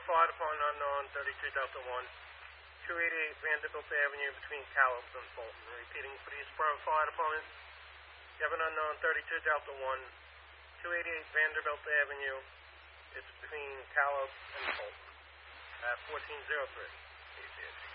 Fire Department unknown, 32 Delta 1, 288 Vanderbilt Avenue between Caleb and Fulton. Repeating for the Eastboro Fire Department, you have an unknown, 32 Delta 1, 288 Vanderbilt Avenue. It's between Caleb and Fulton. 1403.